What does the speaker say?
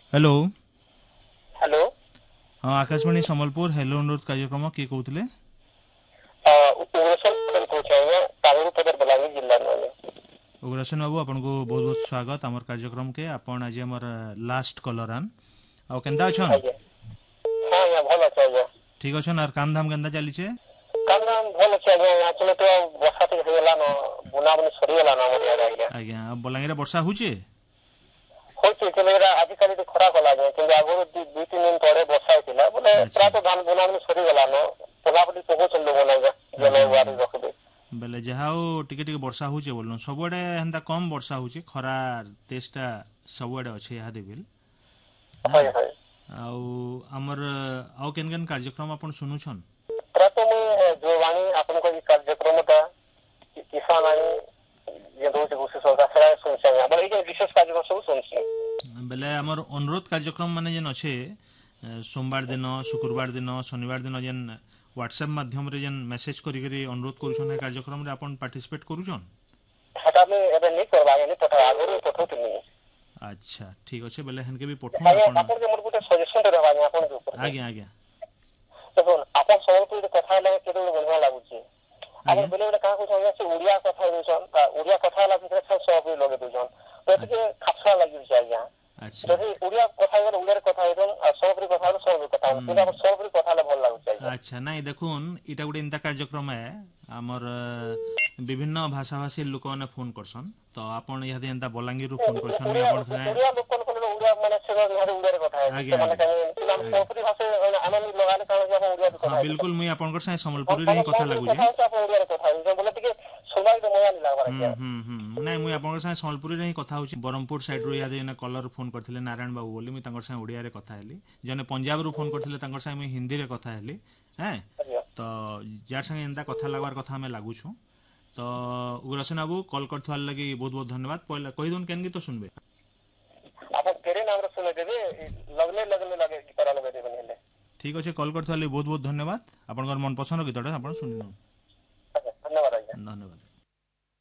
Hello hello हाँ Akashvani Sambalpur hello अनुरोध कार्यक्रम किए कहते उग्रसेन पटेल कହୁछे कागुरुपदर बलांगीर जिल्ला में। उग्रसेन बाबू आपन को बहुत बहुत स्वागत आमर कार्यक्रम के आपन आज हमर लास्ट कलर आन आ केंदा अछन आज्ञा हाँ या भल अच्छे आज्ञा ठीक अछन आर काम धाम केंदा चली छे काम नाम भल अच्छे आज्ञा यहाँ चले तो वर्षा टिक होगला न बुना बुनी सरी गला न हमर आज्ञा आज्ञा अब बलांगीर वर्षा हुचे होची केलेरा आजि काली तो खरा कला आज्ञा कि आगुरु 2-3 दिन तळे वर्षा होतिला बोले प्राय तो धान बुना बुनी सरी गला न पगापटी पको चलो बनागा जने वारी रखबे बेले जहाओ टिके टिके वर्षा हुचे बोलन सबडे हंदा कम वर्षा हुचे खरा तेजटा सबडे अछि या देबिल हाय हाय आउ हमर आउ केन केन कार्यक्रम अपन सुनुछन प्रथम जो वाणी आपन को कार्यक्रमटा किसान आई ये दो से सरकार सरा सुनछे aber এই যে বিশেষ কার্যক্রম সব শুনছি बेले हमर अनुरोध कार्यक्रम माने जेन अछि सोमवार दिन शुक्रवार दिन शनिवार दिन जेन व्हाट्सएप माध्यम रे जेन मेसेज करी करी अनुरोध करूछन ए कार्यक्रम रे अपन पार्टिसिपेट करूछन हटा में एबे नहीं करबा नहीं पता आगुरु पठोतनी अच्छा ठीक अछि बेले हन के भी पठो अपन आपन के मोर गुटे सजेशन रहबा आपन के ऊपर आगे आगे देखो आपन सबको जे कथा ले केतो बढ़िया लागुची आगे बेले बेले का कुछ होय से उड़िया कथा होछन उड़िया कथा ला भीतर सब लोग दोजन तो एते खासा लागि जाय अच्छा যদি উড়িয়া কথা বলে উড়িয়ার কথা হইতন আর সবরি কথা হলো সবরি কথা কিন্তু আমার সবরি কথা হলে ভাল লাগুছে अच्छा नहीं देखुन इटा गुटे इंता कार्यक्रम है हमर विभिन्न भाषा भाषी लोक माने फोन करसन तो आपण यदि इंता बलांगीर रो फोन करसन आपण उड़िया लोक कोन उड़िया माने से उड़ियार কথা है माने हम सबरी भाषा आनंद लगाले का हम उड़िया কথা हां बिल्कुल मुई आपण कर संबलपुरी रे कथा लागु जे उड़ियार কথা है बोले टिके सुनाई तो मजा नहीं लागबा नहीं मुई आपण कर संबलपुरी रे कथा होची बरमपुर साइड रो याद ने कलर फोन करथिले नारायण बाबू बोली मुई तांकर संग उड़िया रे कथा हेली जने पंजाब रो फोन करथिले तांकर संग मुई हिंदी रे कथा हेली हैं तो जार संगे एंता कथा लागवार कथा हमें लागू छु तो उग्रसेन बाबू कॉल करथवार लगी बहुत बहुत धन्यवाद पहले कहि दोन केन गीत सुनबे आप तेरे नाम रे सुने देबे लगने लगे की करा लगे देबे हेले ठीक अछि कॉल करथवार लगी बहुत बहुत धन्यवाद आपनकर मन पसंद गीतटा आपण सुनि न धन्यवाद धन्यवाद।